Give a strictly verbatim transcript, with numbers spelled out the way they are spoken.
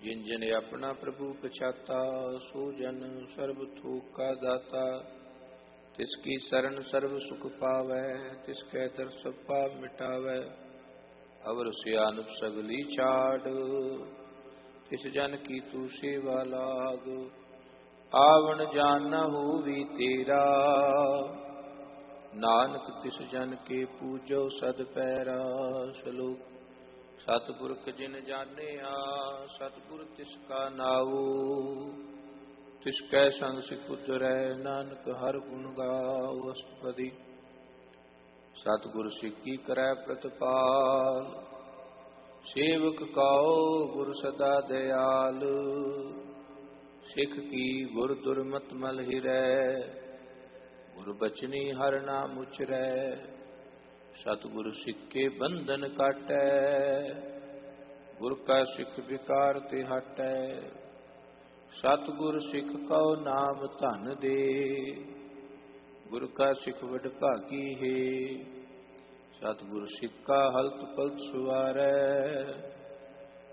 जिन जिन अपना प्रभु पछाता, सो जन सर्व थोक का दाता। तिसकी शरण सर्व सुख पावै, तिसकै दर सब पाप मिटावै। अवर सियानुप सगली छाड़, तिस जन की तू सेवा लाग। आवन जान न होवी तेरा, नानक तिस जन के पूजो सद पैरा। श्लोक। सतपुरख जिन जानिया, सतगुर तिसका नाऊ। तिसकै संग सिख उतरै, नानक हर गुण गाओ। अष्टपदी। सतगुर सिक्की करै प्रतिपाल, सेवक काओ गुर सदा दयाल। सिख की गुर दुर्मत मल हिरै, गुर बचनी हर नाम उचरै। सतगुर सिक्के बंधन काटै, गुर का सिख विकार ते हटै। सतगुर सिख कौ नाम धन दे, गुर का सिख वड भागी है। सतगुर सिक्का हलत पलत सुवारै,